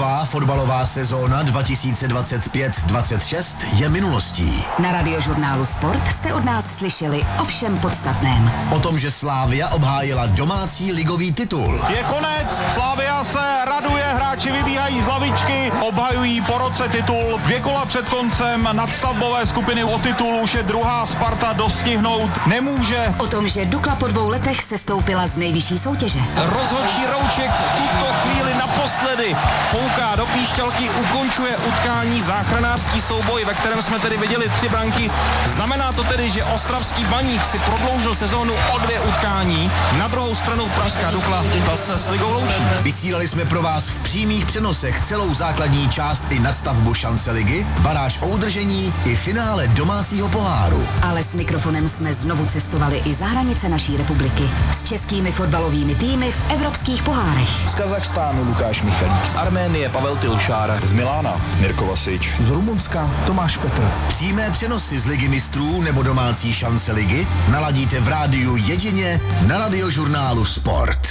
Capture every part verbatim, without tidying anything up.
Nová fotbalová sezóna dva tisíce dvacet pět dvacet šest je minulostí. Na Radiožurnálu Sport jste od nás slyšeli o všem podstatném. O tom, že Slavia obhájila domácí ligový titul. Je konec, Slavia se raduje, hráči vybíhají z lavičky, obhajují po roce titul. Dvě kola před koncem nadstavbové skupiny o titul už je druhá Sparta dostihnout nemůže. O tom, že Dukla po dvou letech sestoupila z nejvyšší soutěže. Rozhodčí Rouček v tuto chvíli naposledy fouká do píšťalky, ukončuje utkání, záchranářský souboj, ve kterém jsme tedy viděli tři branky. Znamená to tedy, že ostravský Baník si prodloužil sezónu o dvě utkání. Na druhou stranu pražská Dukla ta se s ligou loučí. Vysílali jsme pro vás v přímých přenosech celou základní část i nadstavbu šance ligy, baráž o udržení i finále domácího poháru. Ale s mikrofonem jsme znovu cestovali i za hranice naší republiky. S českými fotbalovými týmy v evropských pohárech. Z Kazachstánu Lukáš Michalík, z Arménie Pavel Tylšár, z Milána Mirko Vasič, z Rumunska Tomáš Petr. Přímé přenosy z Ligy mistrů nebo domácí šance ligy naladíte v rádiu jedině na Radiožurnálu Sport.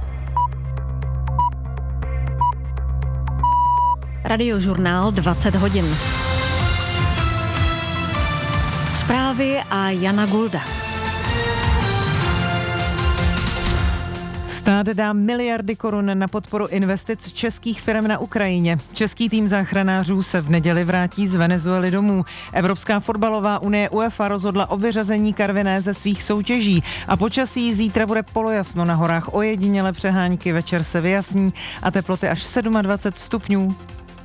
Radiožurnál dvacet hodin. Zprávy a Jana Gulda. Stát dá miliardy korun na podporu investic českých firm na Ukrajině. Český tým záchranářů se v neděli vrátí z Venezuely domů. Evropská fotbalová unie UEFA rozhodla o vyřazení Karviné ze svých soutěží a počasí zítra bude polojasno na horách, ojediněle přehánky, večer se vyjasní a teploty až dvacet sedm stupňů.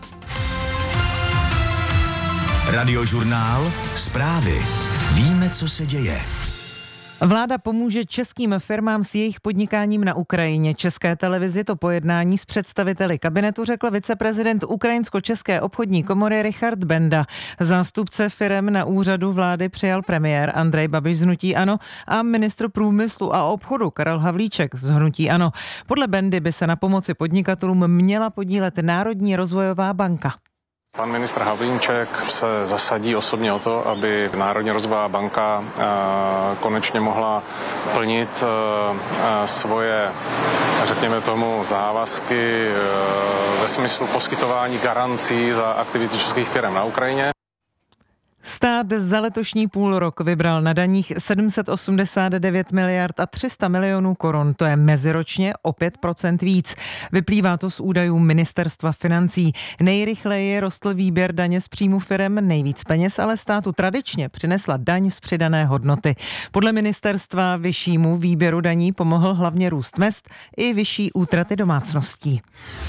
Radiožurnál Zprávy. Víme, co se děje. Vláda pomůže českým firmám s jejich podnikáním na Ukrajině. České televizi to po jednání s představiteli kabinetu řekl viceprezident Ukrajinsko-české obchodní komory Richard Benda. Zástupce firem na úřadu vlády přijal premiér Andrej Babiš z hnutí ANO a ministr průmyslu a obchodu Karel Havlíček z hnutí ANO. Podle Bendy by se na pomoci podnikatelům měla podílet Národní rozvojová banka. Pan ministr Havlíček se zasadí osobně o to, aby Národní rozvojová banka konečně mohla plnit svoje, řekněme tomu, závazky ve smyslu poskytování garancí za aktivity českých firm na Ukrajině. Stát za letošní půl rok vybral na daních sedm set osmdesát devět miliard a tři sta milionů korun. To je meziročně o pět procent víc. Vyplývá to z údajů Ministerstva financí. Nejrychleji rostl výběr daně z příjmu firem, nejvíc peněz ale státu tradičně přinesla daň z přidané hodnoty. Podle ministerstva vyššímu výběru daní pomohl hlavně růst mezd i vyšší útraty domácností.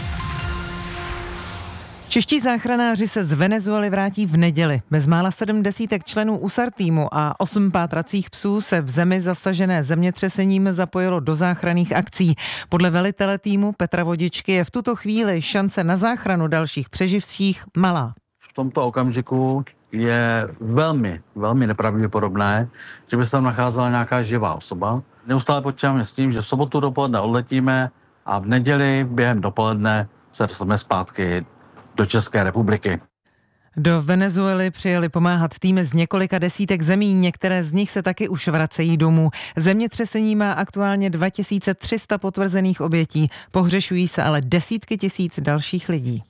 Čeští záchranáři se z Venezuely vrátí v neděli. Bezmála sedm desítek členů U S A R týmu a osm pátracích psů se v zemi zasažené zemětřesením zapojilo do záchranných akcí. Podle velitele týmu Petra Vodičky je v tuto chvíli šance na záchranu dalších přeživších malá. V tomto okamžiku je velmi, velmi nepravděpodobné, že by se tam nacházela nějaká živá osoba. Neustále počítáme s tím, že v sobotu dopoledne odletíme a v neděli během dopoledne se dostaneme zpátky do České republiky. Do Venezuely přijeli pomáhat týmy z několika desítek zemí, některé z nich se taky už vracejí domů. Zemětřesení má aktuálně dva tisíce tři sta potvrzených obětí, pohřešují se ale desítky tisíc dalších lidí.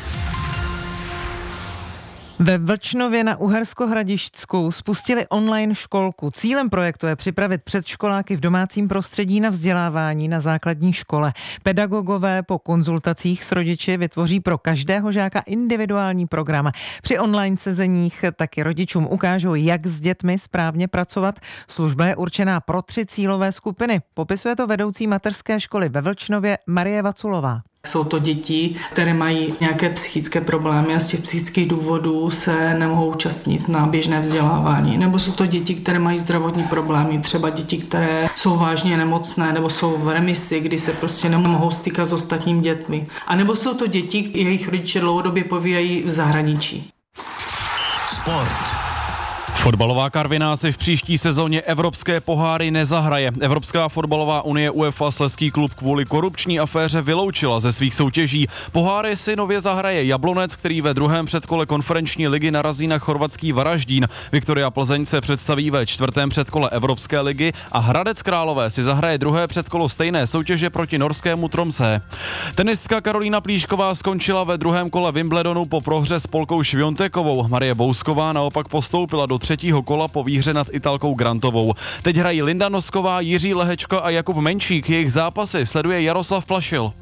Ve Vlčnově na Uhersko-Hradišťsku spustili online školku. Cílem projektu je připravit předškoláky v domácím prostředí na vzdělávání na základní škole. Pedagogové po konzultacích s rodiči vytvoří pro každého žáka individuální program. Při online sezeních taky rodičům ukážou, jak s dětmi správně pracovat. Služba je určená pro tři cílové skupiny. Popisuje to vedoucí mateřské školy ve Vlčnově Marie Vaculová. Jsou to děti, které mají nějaké psychické problémy a z těch psychických důvodů se nemohou účastnit na běžné vzdělávání. Nebo jsou to děti, které mají zdravotní problémy, třeba děti, které jsou vážně nemocné nebo jsou v remisi, kdy se prostě nemohou stýkat s ostatními dětmi. A nebo jsou to děti, jejich rodiče dlouhodobě pobývají v zahraničí. Sport. Fotbalová Karviná si v příští sezóně evropské poháry nezahraje. Evropská fotbalová unie UEFA Slezský klub kvůli korupční aféře vyloučila ze svých soutěží. Poháry si nově zahraje Jablonec, který ve druhém předkole konferenční ligy narazí na chorvatský Varaždín. Viktoria Plzeň se představí ve čtvrtém předkole Evropské ligy a Hradec Králové si zahraje druhé předkolo stejné soutěže proti norskému Tromsø. Tenistka Karolína Plíšková skončila ve druhém kole Wimbledonu po prohře s Polkou Šviontekovou. Marie Bousková naopak postoupila do třetího kola po výhře nad Italkou Grantovou. Teď hrají Linda Nosková, Jiří Lehečko a Jakub Menčík. Jejich zápasy sleduje Jaroslav Plašil.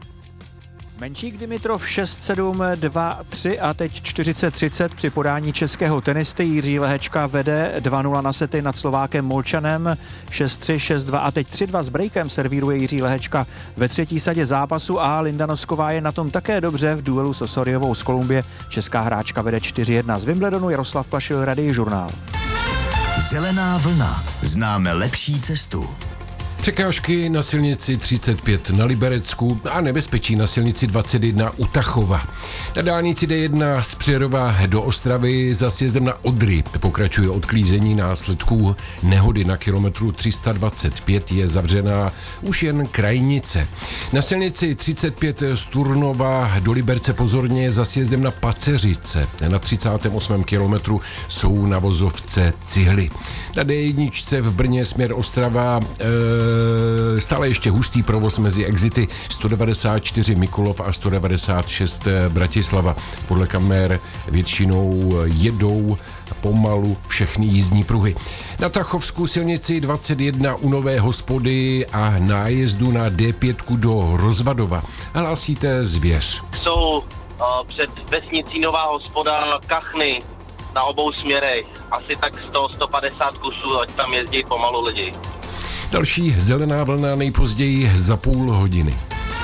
Menčík Dimitrov šest sedm dva tři a teď čtyřicet třicet při podání českého tenisty. Jiří Lehečka vede dva nula na sety nad Slovákem Molčanem. šest tři, šest dva a teď tři dva s breakem servíruje Jiří Lehečka ve třetí sadě zápasu a Linda Nosková je na tom také dobře v duelu s Osoriovou z Kolumbie. Česká hráčka vede čtyři jedna z Wimbledonu. Jaroslav Plašil, Radiožurnál. Zelená vlna. Známe lepší cestu. Překážky na silnici třicet pět na Liberecku a nebezpečí na silnici dvacet jedna u Tachova. Na dálnici D jedna z Přerova do Ostravy za sjezdem na Odry pokračuje odklízení následků nehody. Na kilometru tři sta dvacet pět je zavřená už jen krajnice. Na silnici třicet pět z Turnova do Liberce pozorně za sjezdem na Paceřice. Na třicátém osmém kilometru jsou na vozovce cihly. Na D jedna v Brně směr Ostrava e, stále ještě hustý provoz mezi exity sto devadesát čtyři Mikulov a sto devadesát šest Bratislava. Podle kamer většinou jedou pomalu všechny jízdní pruhy. Na Tachovskou silnici dvacet jedna u Nové Hospody a nájezdu na D pět do Rozvadova hlásíte Zvěř. Jsou uh, před vesnicí Nová Hospoda Kachny na obou směrech. Asi tak sto až sto padesát kusů, ať tam jezdí pomalu lidi. Další zelená vlna nejpozději za půl hodiny.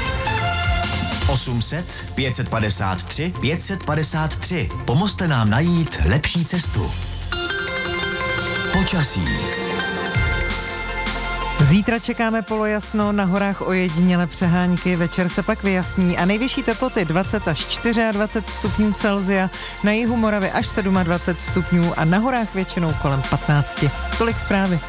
osm set, pět set padesát tři, pět set padesát tři. Pomozte nám najít lepší cestu. Počasí. Zítra čekáme polojasno, na horách ojedinělé přehánky, večer se pak vyjasní a nejvyšší teploty dvacet až dvacet čtyři stupňů Celsia, na jihu Moravy až dvacet sedm stupňů a na horách většinou kolem patnáct. Tolik zprávy.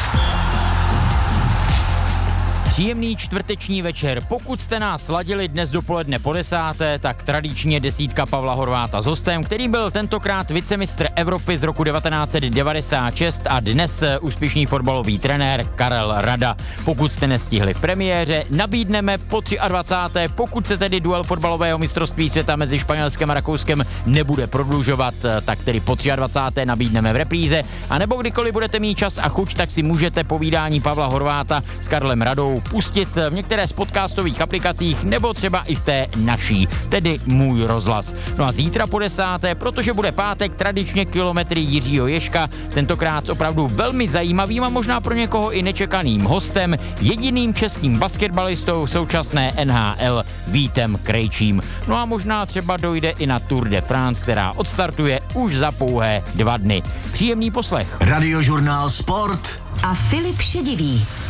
Příjemný čtvrteční večer. Pokud jste nás sladili dnes dopoledne po desáté, tak tradičně desítka Pavla Horváta s hostem, který byl tentokrát vicemistr Evropy z roku devatenáct set devadesát šest a dnes úspěšný fotbalový trenér Karel Rada. Pokud jste nestihli v premiéře, nabídneme po dvacáté třetí Pokud se tedy duel fotbalového mistrovství světa mezi Španělskem a Rakouskem nebude prodlužovat, tak tedy po dvacáté třetí nabídneme v repríze, a nebo kdykoliv budete mít čas a chuť, tak si můžete povídání Pavla Horváta s Karlem Radou pustit v některé z podcastových aplikacích nebo třeba i v té naší, tedy Můj rozhlas. No a zítra po desáté, protože bude pátek, tradičně kilometry Jiřího Ježka, tentokrát s opravdu velmi zajímavým a možná pro někoho i nečekaným hostem, jediným českým basketbalistou současné N H L Vítem Krejčím. No a možná třeba dojde i na Tour de France, která odstartuje už za pouhé dva dny. Příjemný poslech. Radiožurnál Sport a Filip Šedivý.